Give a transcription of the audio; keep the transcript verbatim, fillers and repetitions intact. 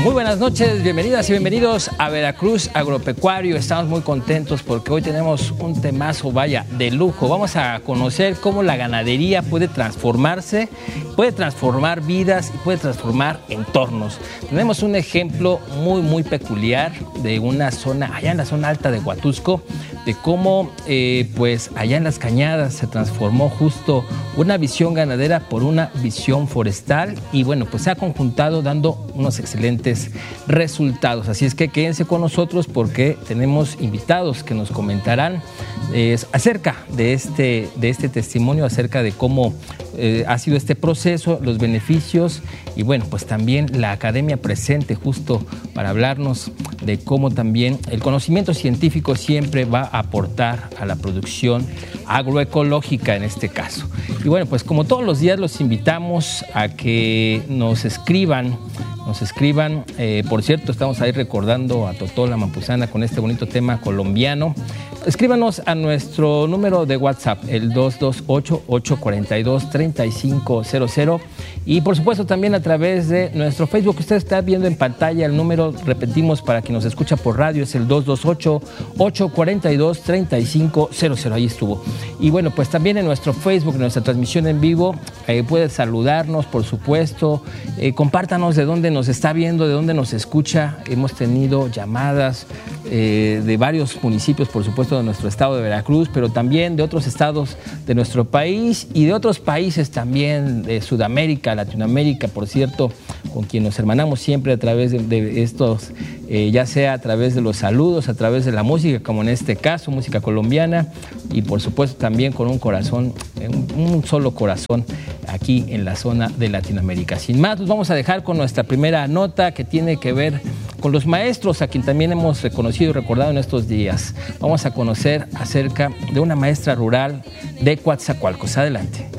Muy buenas noches, bienvenidas y bienvenidos a Veracruz Agropecuario. Estamos muy contentos porque hoy tenemos un temazo, vaya, de lujo. Vamos a conocer cómo la ganadería puede transformarse, puede transformar vidas y puede transformar entornos. Tenemos un ejemplo muy, muy peculiar de una zona, allá en la zona alta de Huatusco, de cómo, eh, pues, allá en las cañadas se transformó justo una visión ganadera por una visión forestal y, bueno, pues se ha conjuntado dando unos excelentes resultados. Así es que quédense con nosotros porque tenemos invitados que nos comentarán eh, acerca de este, de este testimonio, acerca de cómo eh, ha sido este proceso, los beneficios y, bueno, pues también la academia presente justo para hablarnos de cómo también el conocimiento científico siempre va a aportar a la producción agroecológica en este caso. Y bueno, pues como todos los días los invitamos a que nos escriban, nos escriban, eh, por cierto, estamos ahí recordando a Totó la Mampuzana con este bonito tema colombiano. Escríbanos a nuestro número de WhatsApp, el dos dos ocho, ocho cuatro dos, tres cinco cero cero, y por supuesto también a través de nuestro Facebook. Usted está viendo en pantalla el número, repetimos para quien nos escucha por radio, es el dos dos ocho, ocho cuatro dos, tres cinco cero cero, ahí estuvo. Y bueno, pues también en nuestro Facebook, en nuestra transmisión en vivo, eh, puede saludarnos, por supuesto, eh, compártanos de dónde nos está viendo, de dónde nos escucha. Hemos tenido llamadas eh, de varios municipios, por supuesto, de nuestro estado de Veracruz, pero también de otros estados de nuestro país y de otros países también de Sudamérica, Latinoamérica, por cierto, con quien nos hermanamos siempre a través de, de estos, eh, ya sea a través de los saludos, a través de la música, como en este caso, música colombiana, y por supuesto también con un corazón, un, un solo corazón aquí en la zona de Latinoamérica. Sin más, nos vamos a dejar con nuestra primera nota que tiene que ver con los maestros, a quien también hemos reconocido y recordado en estos días. Vamos a conocer acerca de una maestra rural de Coatzacoalcos. Adelante.